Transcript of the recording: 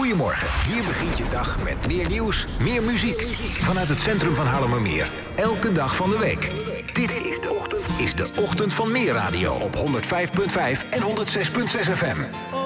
Goedemorgen, hier begint je dag met meer nieuws, meer muziek. Vanuit het centrum van Haarlemmermeer. Elke dag van de week. Dit is de ochtend van Meer Radio op 105.5 en 106.6 FM.